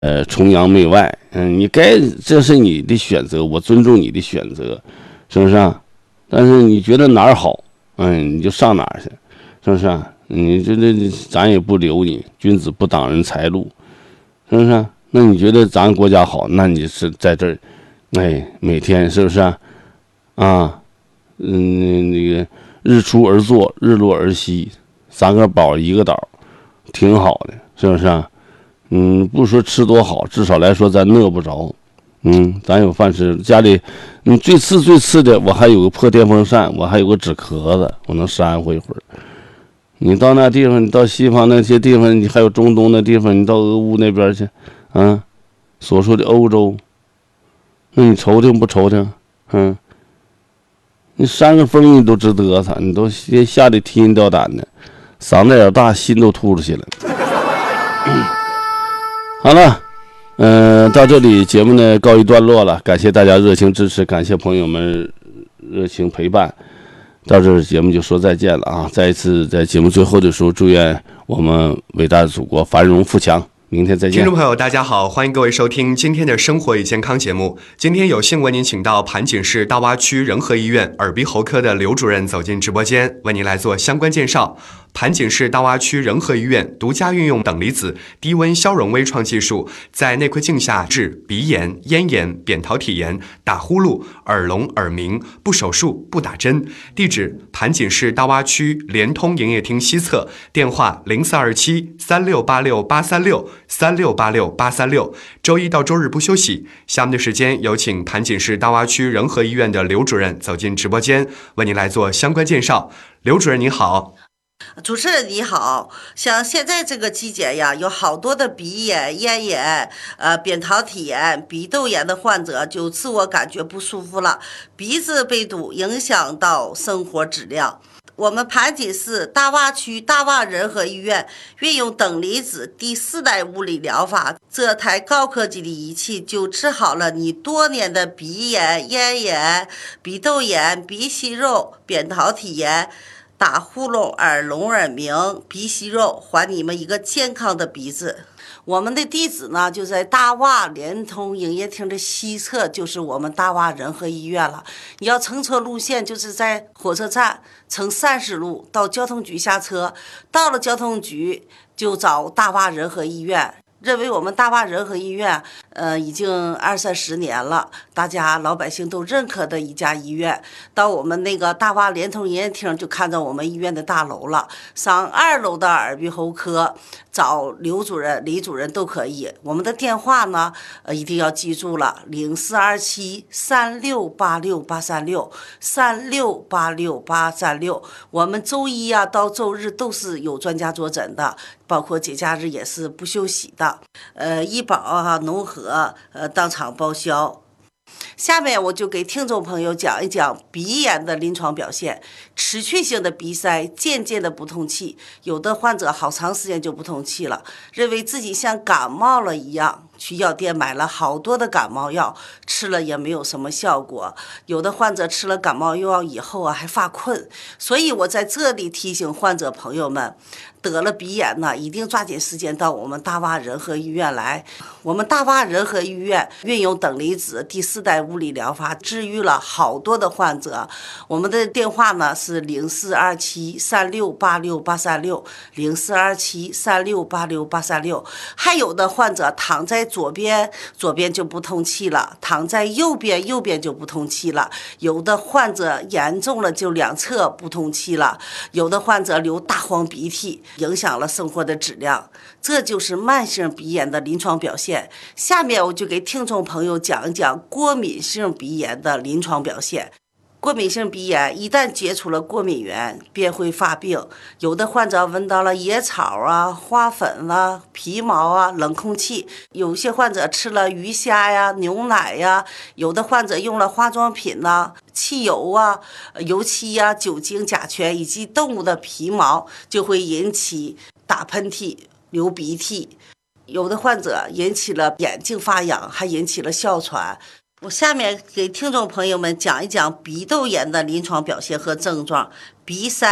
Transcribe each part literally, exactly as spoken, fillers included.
呃崇洋媚外。嗯，你该这是你的选择，我尊重你的选择，是不是啊？但是你觉得哪儿好，嗯，你就上哪儿去，是不是啊？你这这咱也不留你，君子不挡人财路，是不是啊？那你觉得咱国家好，那你是在这儿，哎，每天是不是啊？啊，嗯，那个日出而作，日落而息，三个宝一个岛，挺好的，是不是啊？嗯，不说吃多好，至少来说咱饿不着。嗯，咱有饭吃，家里，你最次最次的，我还有个破电风扇，我还有个纸壳子，我能扇乎一会儿。你到那地方，你到西方那些地方，你还有中东的地方，你到俄乌那边去，啊，所说的欧洲，那你愁挺不愁挺？嗯，你扇个风你都直嘚瑟，你都吓得提心吊胆的，嗓子眼大，心都吐出去了。嗯，好了，嗯、呃，到这里节目呢告一段落了，感谢大家热情支持，感谢朋友们热情陪伴。到这儿节目就说再见了啊！再一次在节目最后的时候，祝愿我们伟大的祖国繁荣富强。明天再见。 听众朋友大家好，欢迎各位收听今天的生活与健康节目。今天有幸为您请到盘锦市大洼区仁和医院耳鼻喉科的刘主任走进直播间，为您来做相关介绍。盘锦市大洼区仁和医院独家运用等离子低温消融微创技术，在内窥镜下治鼻炎、咽炎、扁桃体炎、打呼噜、耳聋耳鸣，不手术不打针。地址：盘锦市大洼区联通营业厅西侧，电话零四二七三六八六八三六三六八六八三六，周一到周日不休息。下面的时间有请盘锦市大洼区仁和医院的刘主任走进直播间，为您来做相关介绍。刘主任你好。 主持人你好，像现在这个季节呀，有好多的鼻炎、咽炎、呃扁桃体炎、鼻窦炎的患者就自我感觉不舒服了，鼻子被堵，影响到生活质量。我们盘锦市大洼区大洼仁和医院运用等离子第四代物理疗法，这台高科技的仪器就治好了你多年的鼻炎、咽炎、鼻窦炎、鼻息肉、扁桃体炎、打呼噜、耳聋耳鸣、鼻息肉，还你们一个健康的鼻子。我们的地址呢，就在大洼联通营业厅的西侧，就是我们大洼仁和医院了。你要乘车路线，就是在火车站乘三十路到交通局下车，到了交通局就找大洼仁和医院。认为我们大洼仁和医院，呃，已经二三十年了，大家老百姓都认可的一家医院。到我们那个大洼联通营业厅，就看到我们医院的大楼了。上二楼的耳鼻喉科找刘主任、李主任都可以。我们的电话呢，呃，一定要记住了，零四二七三六八六八三六三六八六八三六。我们周一呀、啊、到周日都是有专家坐诊的。包括节假日也是不休息的，呃，医保啊、农合，呃，当场报销。下面我就给听众朋友讲一讲鼻炎的临床表现。持续性的鼻塞，渐渐的不通气，有的患者好长时间就不通气了，认为自己像感冒了一样，去药店买了好多的感冒药，吃了也没有什么效果。有的患者吃了感冒药以后啊，还发困。所以我在这里提醒患者朋友们，得了鼻炎呢，一定抓紧时间到我们大洼仁和医院来。我们大洼仁和医院运用等离子第四代物理疗法，治愈了好多的患者。我们的电话呢是零四二七三六八六八三六零四二七三六八六八三六。还有的患者躺在左边，左边就不通气了；躺在右边，右边就不通气了。有的患者严重了，就两侧不通气了；有的患者流大黄鼻涕，影响了生活的质量。这就是慢性鼻炎的临床表现。下面我就给听众朋友讲一讲过敏性鼻炎的临床表现。过敏性鼻炎一旦接触了过敏源，便会发病。有的患者闻到了野草啊、花粉啊、皮毛啊、冷空气；有些患者吃了鱼虾呀、牛奶呀；有的患者用了化妆品呐、啊、汽油啊、油漆呀、酒精、甲醛以及动物的皮毛，就会引起打喷嚏、流鼻涕。有的患者引起了眼睛发痒，还引起了哮喘。我下面给听众朋友们讲一讲鼻窦炎的临床表现和症状。鼻塞、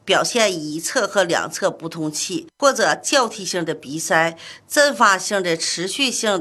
表现一侧和两侧不通气，或者交替性的鼻塞、阵发性的持续性